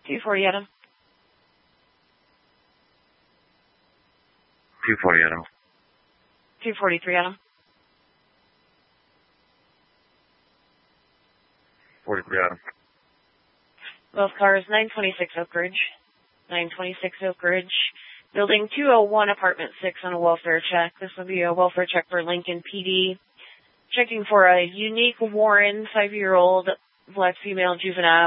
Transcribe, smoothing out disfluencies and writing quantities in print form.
240 Adam. 240 Adam. 243 Adam. 43 Adam. Both cars, 926 Oak Ridge. 926 Oak Ridge. Building 201, apartment 6 on a welfare check. This will be a welfare check for Lincoln PD. Checking for a unique Warren, 5-year-old, black female juvenile.